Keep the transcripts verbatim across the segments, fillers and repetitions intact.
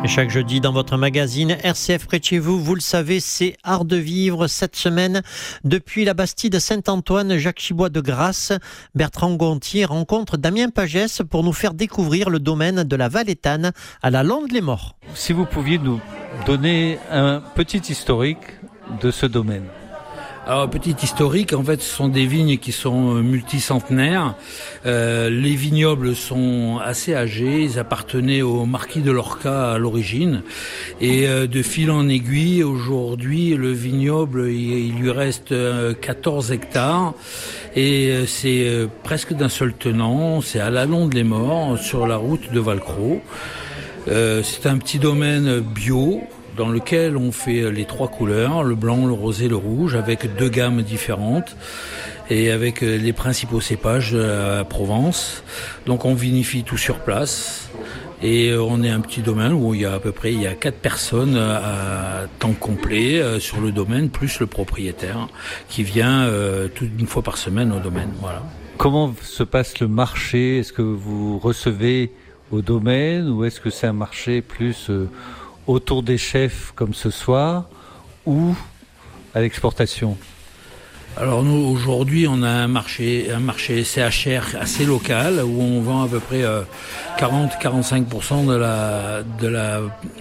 Et chaque jeudi dans votre magazine R C F près de chez vous, vous le savez, c'est Art de vivre. Cette semaine, depuis la Bastide Saint-Antoine, Jacques Chibois de Grasse, Bertrand Gontier rencontre Damien Pagès pour nous faire découvrir le domaine de la Valétane à la Londe-les-Morts. Si vous pouviez nous donner un petit historique de ce domaine. Alors, petit historique, en fait, ce sont des vignes qui sont multicentenaires. Euh, les vignobles sont assez âgés. Ils appartenaient au marquis de Lorca à l'origine. Et euh, de fil en aiguille, aujourd'hui, le vignoble, il, il lui reste euh, quatorze hectares. Et euh, c'est euh, presque d'un seul tenant. C'est à la Londe-les-Morts, sur la route de Valcros. Euh, c'est un petit domaine bio, dans lequel on fait les trois couleurs, le blanc, le rosé, le rouge, avec deux gammes différentes et avec les principaux cépages de la Provence. Donc on vinifie tout sur place et on est un petit domaine où il y a à peu près il y a quatre personnes à temps complet sur le domaine, plus le propriétaire qui vient euh, toute une fois par semaine au domaine. Voilà. Comment se passe le marché ? Est-ce que vous recevez au domaine ou est-ce que c'est un marché plus euh, autour des chefs comme ce soir ou à l'exportation? Alors nous aujourd'hui on a un marché un marché C H R assez local où on vend à peu près euh, quarante à quarante-cinq pour cent de la de la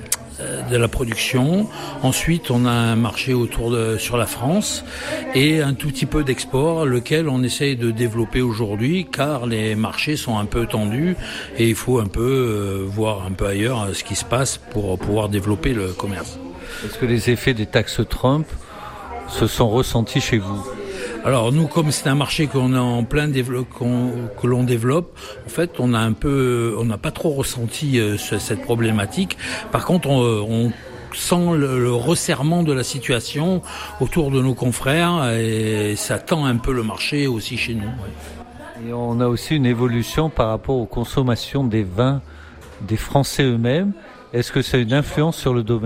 de la production. Ensuite, on a un marché autour de sur la France et un tout petit peu d'export, lequel on essaye de développer aujourd'hui, car les marchés sont un peu tendus et il faut un peu euh, voir un peu ailleurs ce qui se passe pour pouvoir développer le commerce. Est-ce que les effets des taxes Trump se sont ressentis chez vous ? Alors nous, comme c'est un marché qu'on est en plein développe, qu'on, que l'on développe, en fait, on a un peu, on n'a pas trop ressenti euh, cette problématique. Par contre, on, on sent le, le resserrement de la situation autour de nos confrères et ça tend un peu le marché aussi chez nous. Ouais. Et on a aussi une évolution par rapport aux consommations des vins des Français eux-mêmes. Est-ce que ça a une influence sur le domaine ?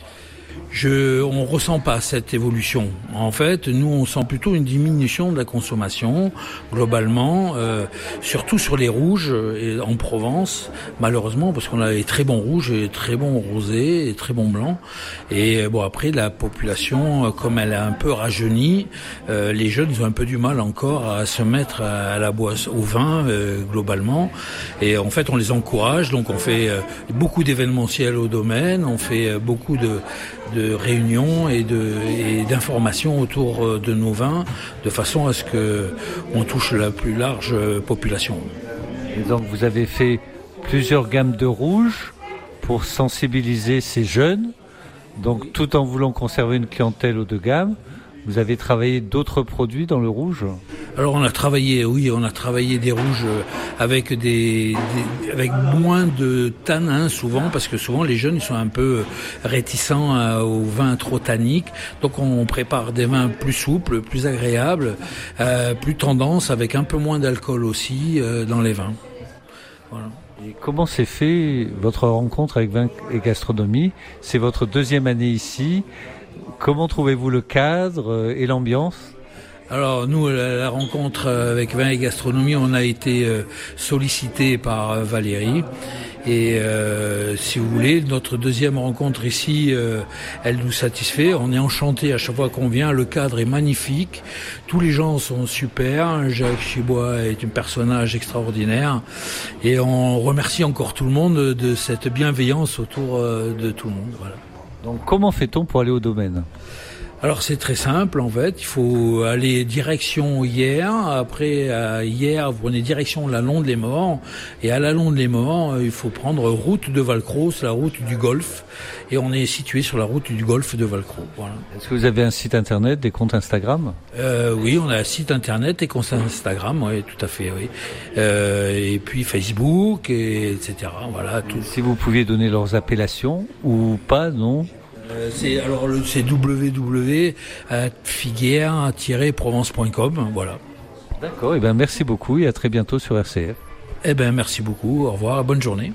Je, on ressent pas cette évolution. En fait, nous, on sent plutôt une diminution de la consommation globalement, euh, surtout sur les rouges et en Provence, malheureusement, parce qu'on a les très bons rouges et très bons rosés et très bons blancs. Et bon, après, la population, comme elle a un peu rajeuni, euh, les jeunes ils ont un peu du mal encore à se mettre à la boisson, au vin euh, globalement. Et en fait, on les encourage. Donc, on fait euh, beaucoup d'événementiels au domaine, on fait euh, beaucoup de de réunions et, de, et d'informations autour de nos vins, de façon à ce que on touche la plus large population. Et donc vous avez fait plusieurs gammes de rouges pour sensibiliser ces jeunes, donc tout en voulant conserver une clientèle haut de gamme. Vous avez travaillé d'autres produits dans le rouge ? Alors on a travaillé, oui, on a travaillé des rouges avec des, des avec moins de tanins souvent, parce que souvent les jeunes ils sont un peu réticents aux vins trop tanniques. Donc on prépare des vins plus souples, plus agréables, euh, plus tendance, avec un peu moins d'alcool aussi euh, dans les vins. Voilà. Et comment s'est fait votre rencontre avec Vin et Gastronomie ? C'est votre deuxième année ici. Comment trouvez-vous le cadre et l'ambiance ? Alors nous, la, la rencontre avec Vin et Gastronomie, on a été euh, sollicité par euh, Valérie. Et euh, si vous voulez, notre deuxième rencontre ici, euh, elle nous satisfait. On est enchanté à chaque fois qu'on vient. Le cadre est magnifique. Tous les gens sont super. Jacques Chibois est un personnage extraordinaire. Et on remercie encore tout le monde de cette bienveillance autour euh, de tout le monde. Voilà. Donc comment fait-on pour aller au domaine ? Alors c'est très simple en fait, il faut aller direction Hier, après à Hier vous prenez direction la Londe-les-Morts, et à la Londe-les-Morts il faut prendre route de Valcros, la route du Golfe, et on est situé sur la route du Golfe de Valcros. Voilà. Est-ce que vous avez un site internet, des comptes Instagram ? euh, Oui, on a un site internet et compte Instagram, oui, tout à fait, oui. Euh, et puis Facebook, et, etc. Voilà. Tout. Si vous pouviez donner leurs appellations ou pas, non ? Euh, c'est alors le c'est w w w point figuière tiret provence point com, voilà. D'accord, et ben merci beaucoup et à très bientôt sur R C F. Eh ben merci beaucoup, au revoir, bonne journée.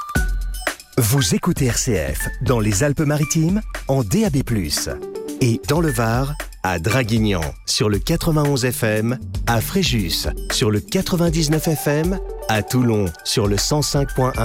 Vous écoutez R C F dans les Alpes-Maritimes en D A B plus, et dans le Var à Draguignan sur le quatre-vingt-onze F M, à Fréjus sur le quatre-vingt-dix-neuf F M, à Toulon sur le cent cinq point un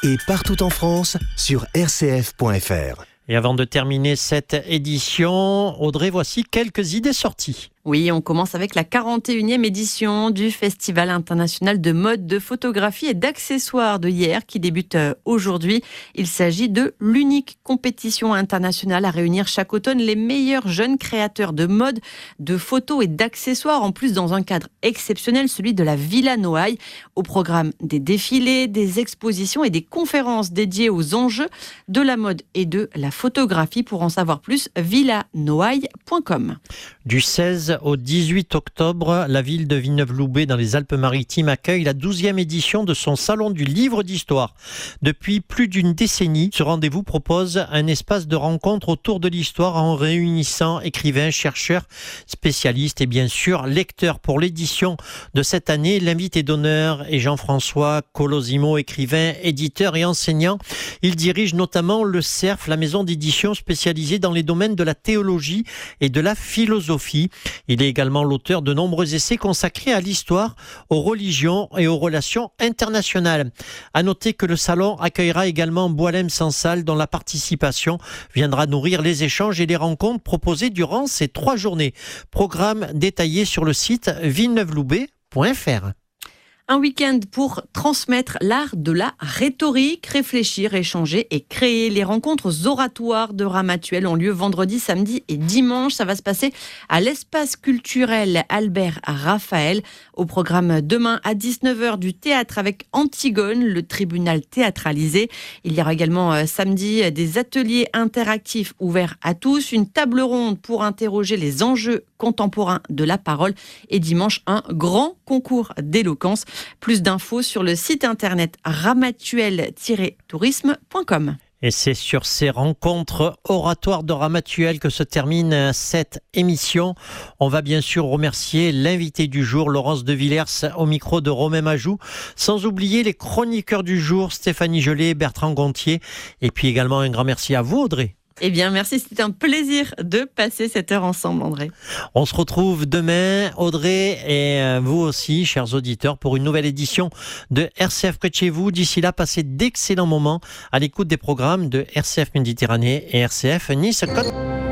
et partout en France sur r c f point f r. Et avant de terminer cette édition, Audrey, voici quelques idées sorties. Oui, on commence avec la quarante et unième édition du Festival international de mode, de photographie et d'accessoires de hier qui débute aujourd'hui. Il s'agit de l'unique compétition internationale à réunir chaque automne les meilleurs jeunes créateurs de mode, de photos et d'accessoires, en plus dans un cadre exceptionnel, celui de la Villa Noailles. Au programme des défilés, des expositions et des conférences dédiées aux enjeux de la mode et de la photographie. Pour en savoir plus, villa noailles point com. Du seize au dix-huit octobre, la ville de Villeneuve-Loubet dans les Alpes-Maritimes accueille la douzième édition de son salon du livre d'histoire. Depuis plus d'une décennie, ce rendez-vous propose un espace de rencontre autour de l'histoire en réunissant écrivains, chercheurs, spécialistes et bien sûr lecteurs. Pour l'édition de cette année, l'invité d'honneur est Jean-François Colosimo, écrivain, éditeur et enseignant. Il dirige notamment le C E R F, la maison d'édition spécialisée dans les domaines de la théologie et de la philosophie. Il est également l'auteur de nombreux essais consacrés à l'histoire, aux religions et aux relations internationales. À noter que le salon accueillera également Boilem Sansal, dont la participation viendra nourrir les échanges et les rencontres proposées durant ces trois journées. Programme détaillé sur le site villeneuve loubet point f r. Un week-end pour transmettre l'art de la rhétorique, réfléchir, échanger et créer. Les rencontres oratoires de Ramatuelle ont lieu vendredi, samedi et dimanche. Ça va se passer à l'espace culturel Albert Raphaël. Au programme demain à dix-neuf heures du théâtre avec Antigone, le tribunal théâtralisé. Il y aura également euh, samedi des ateliers interactifs ouverts à tous, une table ronde pour interroger les enjeux contemporains de la parole et dimanche un grand concours d'éloquence. Plus d'infos sur le site internet ramatuelle tiret tourisme point com. Et c'est sur ces rencontres oratoires de Ramatuelle que se termine cette émission. On va bien sûr remercier l'invité du jour, Laurence de Villers, au micro de Romain Majou, sans oublier les chroniqueurs du jour, Stéphanie Gelé, Bertrand Gontier, et puis également un grand merci à vous, Audrey. Eh bien, merci, c'était un plaisir de passer cette heure ensemble, André. On se retrouve demain, Audrey, et vous aussi, chers auditeurs, pour une nouvelle édition de R C F près de chez vous. D'ici là, passez d'excellents moments à l'écoute des programmes de R C F Méditerranée et R C F Nice-Côte.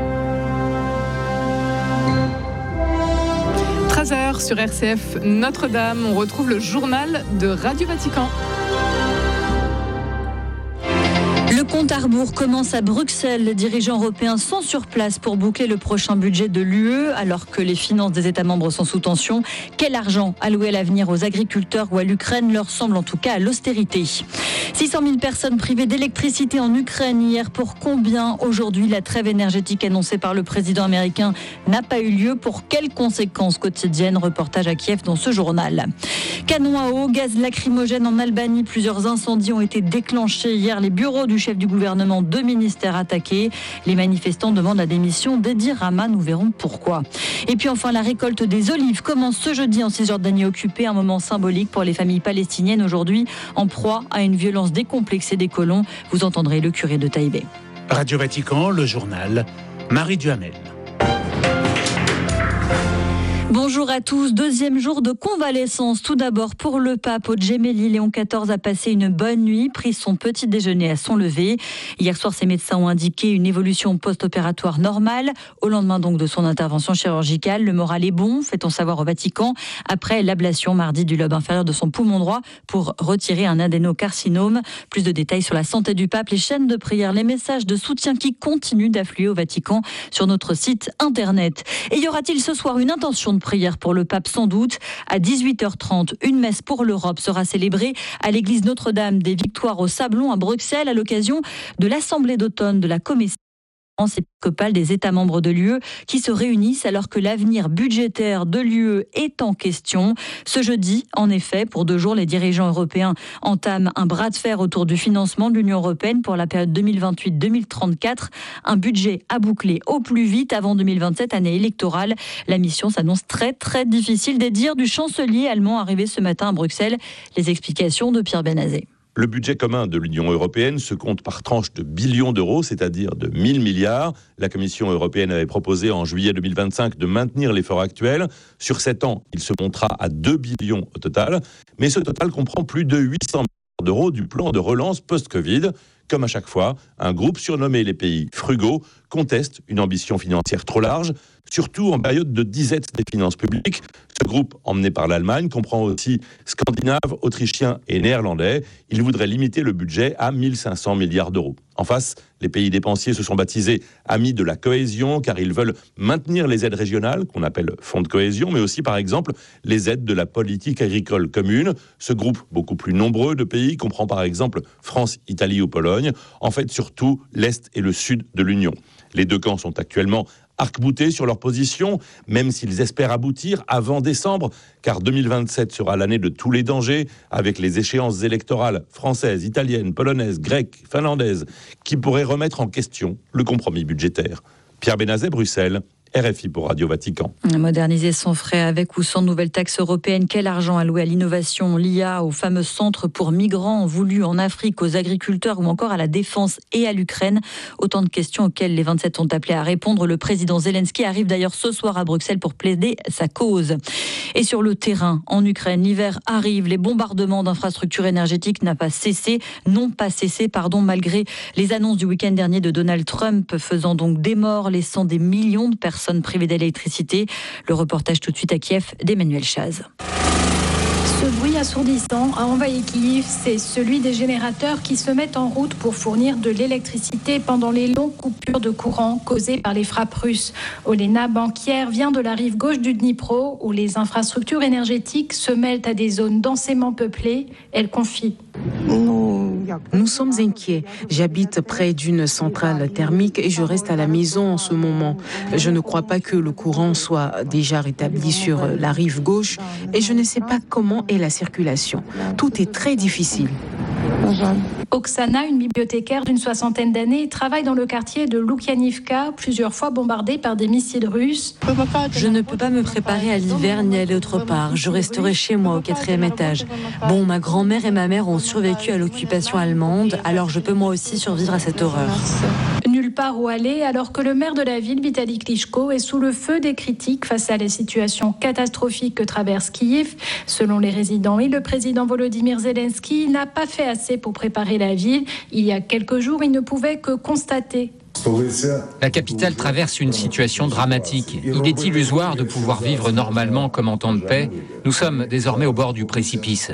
treize heures sur R C F Notre-Dame, on retrouve le journal de Radio Vatican. Le compte à rebours commence à Bruxelles. Les dirigeants européens sont sur place pour boucler le prochain budget de l'U E, alors que les finances des États membres sont sous tension. Quel argent alloué à l'avenir aux agriculteurs ou à l'Ukraine leur semble en tout cas à l'austérité. six cent mille personnes privées d'électricité en Ukraine hier. Pour combien aujourd'hui la trêve énergétique annoncée par le président américain n'a pas eu lieu? Pour quelles conséquences quotidiennes? Reportage à Kiev dans ce journal. Canon à eau, gaz lacrymogène en Albanie. Plusieurs incendies ont été déclenchés hier. Les bureaux du chef du gouvernement, deux ministères attaqués. Les manifestants demandent la démission d'Edi Rama. Nous verrons pourquoi. Et puis enfin, la récolte des olives commence ce jeudi en Cisjordanie occupée. Un moment symbolique pour les familles palestiniennes aujourd'hui en proie à une violence décomplexée des colons. Vous entendrez le curé de Taïbé. Radio Vatican, le journal, Marie Duhamel. Bonjour à tous. Deuxième jour de convalescence. Tout d'abord pour le pape au Gemelli. Léon quatorze a passé une bonne nuit, pris son petit déjeuner à son lever. Hier soir, ses médecins ont indiqué une évolution post-opératoire normale. Au lendemain donc de son intervention chirurgicale, le moral est bon, fait-on savoir au Vatican, après l'ablation mardi du lobe inférieur de son poumon droit pour retirer un adénocarcinome. Plus de détails sur la santé du pape, les chaînes de prière, les messages de soutien qui continuent d'affluer au Vatican sur notre site internet. Et y aura-t-il ce soir une intention de prière pour le pape? Sans doute. À dix-huit heures trente, une messe pour l'Europe sera célébrée à l'église Notre-Dame des Victoires au Sablon à Bruxelles à l'occasion de l'Assemblée d'automne de la Commission épiscopale des États membres de l'U E qui se réunissent alors que l'avenir budgétaire de l'U E est en question. Ce jeudi, en effet, pour deux jours, les dirigeants européens entament un bras de fer autour du financement de l'Union européenne pour la période deux mille vingt-huit deux mille trente-quatre. Un budget à boucler au plus vite avant deux mille vingt-sept, année électorale. La mission s'annonce très très difficile. Des dires du chancelier allemand arrivé ce matin à Bruxelles. Les explications de Pierre Benazé. Le budget commun de l'Union européenne se compte par tranches de billions d'euros, c'est-à-dire de mille milliards. La Commission européenne avait proposé en juillet deux mille vingt-cinq de maintenir l'effort actuel. Sur sept ans, il se montera à deux billions au total. Mais ce total comprend plus de huit cents milliards d'euros du plan de relance post-Covid. Comme à chaque fois, un groupe surnommé les pays frugaux conteste une ambition financière trop large, surtout en période de disette des finances publiques. Ce groupe, emmené par l'Allemagne, comprend aussi scandinaves, autrichiens et néerlandais. Il voudrait limiter le budget à mille cinq cents milliards d'euros. En face, les pays dépensiers se sont baptisés amis de la cohésion car ils veulent maintenir les aides régionales, qu'on appelle fonds de cohésion, mais aussi par exemple les aides de la politique agricole commune. Ce groupe, beaucoup plus nombreux de pays, comprend par exemple France, Italie ou Pologne, en fait surtout l'Est et le Sud de l'Union. Les deux camps sont actuellement arc-boutés sur leur position, même s'ils espèrent aboutir avant décembre, car deux mille vingt-sept sera l'année de tous les dangers, avec les échéances électorales françaises, italiennes, polonaises, grecques, finlandaises, qui pourraient remettre en question le compromis budgétaire. Pierre Benazet, Bruxelles. R F I pour Radio Vatican. Moderniser son frais avec ou sans nouvelle taxe européenne. Quel argent alloué à l'innovation, l'I A, au fameux centre pour migrants voulu en Afrique, aux agriculteurs ou encore à la défense et à l'Ukraine? Autant de questions auxquelles les vingt-sept sont appelés à répondre. Le président Zelensky arrive d'ailleurs ce soir à Bruxelles pour plaider sa cause. Et sur le terrain, en Ukraine, l'hiver arrive. Les bombardements d'infrastructures énergétiques n'ont pas cessé, n'ont pas cessé, pardon, malgré les annonces du week-end dernier de Donald Trump, faisant donc des morts, laissant des millions de personnes privées d'électricité. Le reportage tout de suite à Kiev d'Emmanuel Chaz. Ce bruit assourdissant a envahi Kiev, c'est celui des générateurs qui se mettent en route pour fournir de l'électricité pendant les longues coupures de courant causées par les frappes russes. Olena, banquière, vient de la rive gauche du Dnipro, où les infrastructures énergétiques se mêlent à des zones densément peuplées. Elle confie. Nous sommes inquiets. J'habite près d'une centrale thermique et je reste à la maison en ce moment. Je ne crois pas que le courant soit déjà rétabli sur la rive gauche et je ne sais pas comment est la circulation. Tout est très difficile. Oksana, une bibliothécaire d'une soixantaine d'années, travaille dans le quartier de Lukianivka, plusieurs fois bombardée par des missiles russes. Je ne peux pas me préparer à l'hiver ni aller autre part. Je resterai chez moi au quatrième étage. Bon, ma grand-mère et ma mère ont survécu à l'occupation allemande, alors je peux moi aussi survivre à cette horreur. Nulle part où aller, alors que le maire de la ville, Vitali Klitschko, est sous le feu des critiques face à la situation catastrophique que traverse Kiev. Selon les résidents et le président Volodymyr Zelensky, il n'a pas fait assez pour préparer la ville. Il y a quelques jours, il ne pouvait que constater. La capitale traverse une situation dramatique. Il est illusoire de pouvoir vivre normalement comme en temps de paix. Nous sommes désormais au bord du précipice.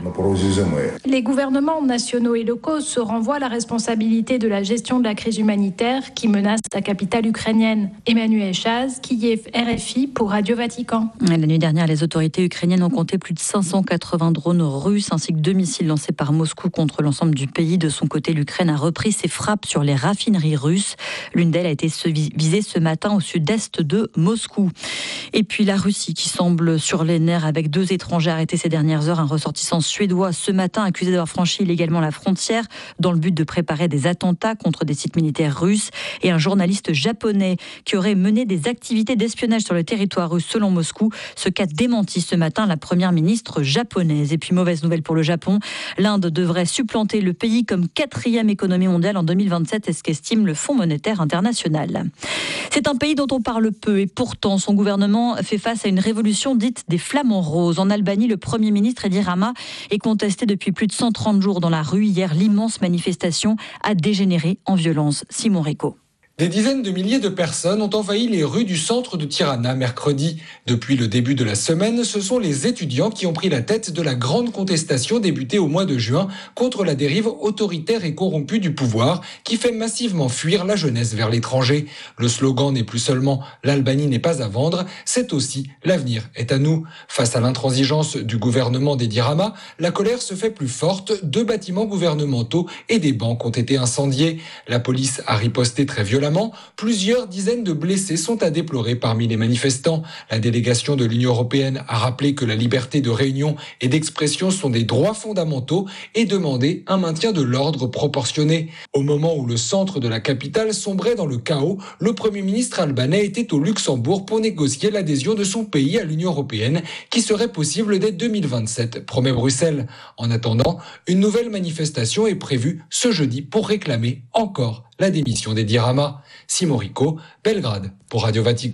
Les gouvernements nationaux et locaux se renvoient la responsabilité de la gestion de la crise humanitaire qui menace la capitale ukrainienne. Emmanuel Chaz, Kiev, R F I pour Radio Vatican. La nuit dernière, les autorités ukrainiennes ont compté plus de cinq cent quatre-vingts drones russes ainsi que deux missiles lancés par Moscou contre l'ensemble du pays. De son côté, l'Ukraine a repris ses frappes sur les raffineries russes. L'une d'elles a été visée ce matin au sud-est de Moscou. Et puis la Russie qui semble sur les nerfs avec deux étrangers arrêtés ces dernières heures. Un ressortissant suédois ce matin accusé d'avoir franchi illégalement la frontière dans le but de préparer des attentats contre des sites militaires russes. Et un journaliste japonais qui aurait mené des activités d'espionnage sur le territoire russe selon Moscou. Ce qu'a démenti ce matin la première ministre japonaise. Et puis mauvaise nouvelle pour le Japon. L'Inde devrait supplanter le pays comme quatrième économie mondiale en deux mille vingt-sept. C'est ce qu'estime le Fonds monétaire international. C'est un pays dont on parle peu et pourtant son gouvernement fait face à une révolution dite des flamants roses. En Albanie, le Premier ministre Edi Rama est contesté depuis plus de cent trente jours dans la rue. Hier, l'immense manifestation a dégénéré en violence. Simon Rico. Des dizaines de milliers de personnes ont envahi les rues du centre de Tirana mercredi. Depuis le début de la semaine, ce sont les étudiants qui ont pris la tête de la grande contestation débutée au mois de juin contre la dérive autoritaire et corrompue du pouvoir qui fait massivement fuir la jeunesse vers l'étranger. Le slogan n'est plus seulement « l'Albanie n'est pas à vendre », c'est aussi « l'avenir est à nous ». Face à l'intransigeance du gouvernement d'Edi Rama, la colère se fait plus forte. Deux bâtiments gouvernementaux et des banques ont été incendiés. La police a riposté très violemment. Plusieurs dizaines de blessés sont à déplorer parmi les manifestants. La délégation de l'Union européenne a rappelé que la liberté de réunion et d'expression sont des droits fondamentaux et demandé un maintien de l'ordre proportionné. Au moment où le centre de la capitale sombrait dans le chaos, le Premier ministre albanais était au Luxembourg pour négocier l'adhésion de son pays à l'Union européenne qui serait possible dès deux mille vingt-sept, promet Bruxelles. En attendant, une nouvelle manifestation est prévue ce jeudi pour réclamer encore la démission d'Edi Rama. Simon Rico, Belgrade, pour Radio Vatican.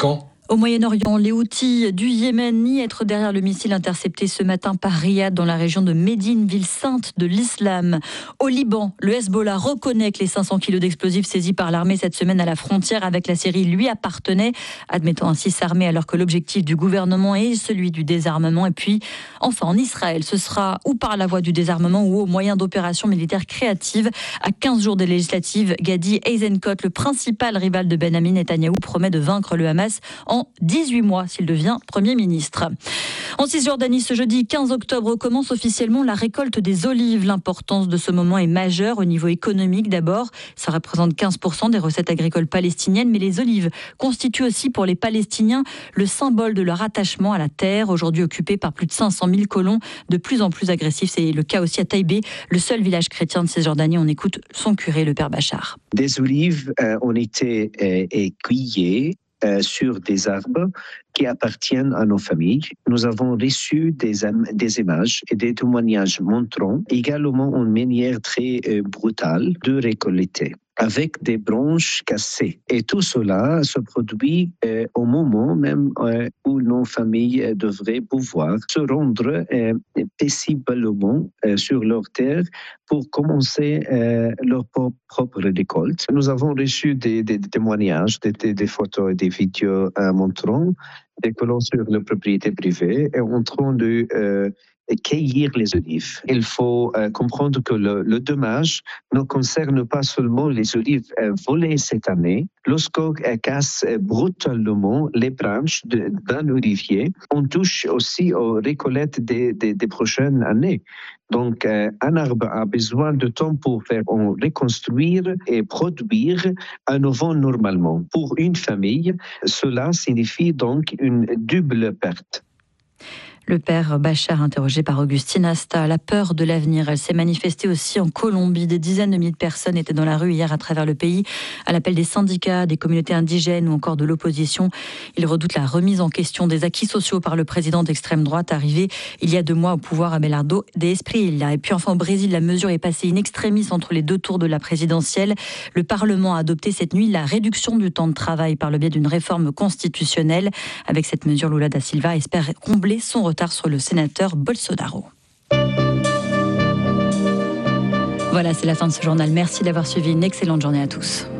Au Moyen-Orient, les Houthis du Yémen nient être derrière le missile intercepté ce matin par Riyad dans la région de Médine, ville sainte de l'islam. Au Liban, le Hezbollah reconnaît que les cinq cents kilos d'explosifs saisis par l'armée cette semaine à la frontière avec la Syrie lui appartenaient, admettant ainsi s'armer alors que l'objectif du gouvernement est celui du désarmement. Et puis, enfin en Israël, ce sera ou par la voie du désarmement ou au moyen d'opérations militaires créatives. À quinze jours des législatives, Gadi Eisenkot, le principal rival de Benyamin Netanyahou, promet de vaincre le Hamas en en dix-huit mois s'il devient Premier ministre. En Cisjordanie, ce jeudi quinze octobre commence officiellement la récolte des olives. L'importance de ce moment est majeure au niveau économique d'abord. Ça représente quinze pour cent des recettes agricoles palestiniennes, mais les olives constituent aussi pour les Palestiniens le symbole de leur attachement à la terre, aujourd'hui occupée par plus de cinq cent mille colons, de plus en plus agressifs. C'est le cas aussi à Taïbé, le seul village chrétien de Cisjordanie. On écoute son curé, le père Bachar. Des olives euh, ont été euh, aiguillées Euh, sur des arbres qui appartiennent à nos familles. Nous avons reçu des, des images et des témoignages montrant également une manière très euh, brutale de récolter, avec des branches cassées. Et tout cela se produit euh, au moment même euh, où nos familles devraient pouvoir se rendre euh, paisiblement euh, sur leur terre pour commencer euh, leur propre récolte. Nous avons reçu des, des, des témoignages, des, des photos et des vidéos euh, montrant des colons sur la propriété privée et en train de euh, cueillir les olives. Il faut euh, comprendre que le, le dommage ne concerne pas seulement les olives euh, volées cette année. Lorsqu'on euh, casse euh, brutalement les branches de, d'un olivier, on touche aussi aux récoltes des, des, des prochaines années. Donc, euh, un arbre a besoin de temps pour faire en reconstruire et produire à nouveau normalement. Pour une famille, cela signifie donc une double perte. Le père Bachar, interrogé par Augustine Asta, la peur de l'avenir, elle s'est manifestée aussi en Colombie. Des dizaines de milliers de personnes étaient dans la rue hier à travers le pays, à l'appel des syndicats, des communautés indigènes ou encore de l'opposition. Ils redoutent la remise en question des acquis sociaux par le président d'extrême droite arrivé il y a deux mois au pouvoir, Abelardo de Espriella. Et puis enfin au Brésil, la mesure est passée in extremis entre les deux tours de la présidentielle. Le Parlement a adopté cette nuit la réduction du temps de travail par le biais d'une réforme constitutionnelle. Avec cette mesure, Lula da Silva espère combler son retard sur le sénateur Bolsonaro. Voilà, c'est la fin de ce journal. Merci d'avoir suivi. Une excellente journée à tous.